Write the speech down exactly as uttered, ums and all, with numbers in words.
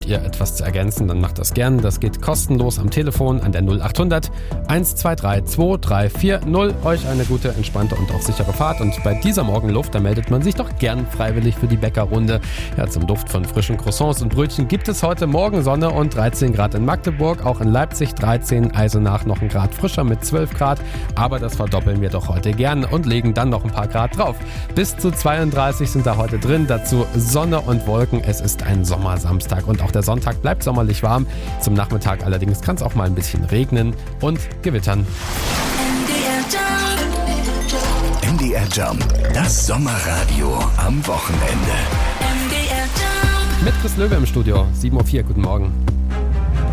ihr etwas zu ergänzen, dann macht das gern. Das geht kostenlos am Telefon an der null acht hundert eins zwei drei zwei drei vier null. Euch eine gute, entspannte und auch sichere Fahrt. Und bei dieser Morgenluft, da meldet man sich doch gern freiwillig für die Bäckerrunde. Ja, zum Duft von frischen Croissants und Brötchen gibt es heute Morgen Sonne und dreizehn Grad in Magdeburg, auch in Leipzig dreizehn, Eisenach noch ein Grad frischer mit zwölf Grad. Aber das verdoppeln wir doch heute gern und legen dann noch ein paar Grad drauf. Bis zu zweiunddreißig sind da heute drin, dazu Sonne und Wolken. Es ist ein Sommersamstag und auch der Sonntag bleibt sommerlich warm. Zum Nachmittag allerdings kann es auch mal ein bisschen regnen und gewittern. M D R Jump, das Sommerradio am Wochenende. Mit Chris Löwe im Studio, sieben Uhr vier, guten Morgen.